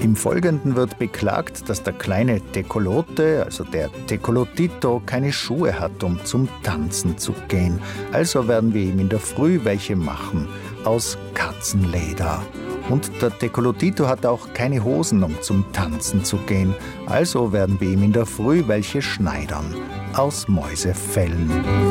Im Folgenden wird beklagt, dass der kleine Tecolote, also der Tecolotito, keine Schuhe hat, um zum Tanzen zu gehen. Also werden wir ihm in der Früh welche machen, aus Katzenleder. Und der Tecolotito hat auch keine Hosen, um zum Tanzen zu gehen. Also werden wir ihm in der Früh welche schneidern, aus Mäusefellen.